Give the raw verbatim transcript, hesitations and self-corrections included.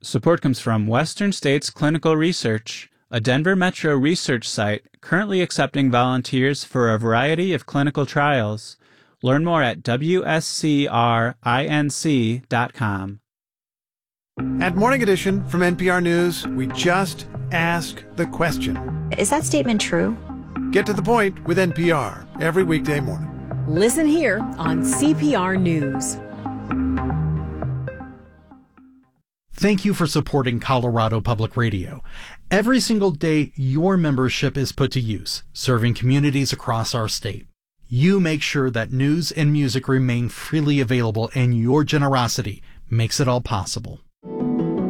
Support comes from Western States Clinical Research, a Denver Metro research site currently accepting volunteers for a variety of clinical trials. Learn more at w s c r inc dot com. At Morning Edition from N P R News, we just ask the question. Is that statement true? Get to the point with N P R every weekday morning. Listen here on C P R News. Thank you for supporting Colorado Public Radio. Every single day, your membership is put to use, serving communities across our state. You make sure that news and music remain freely available, and your generosity makes it all possible.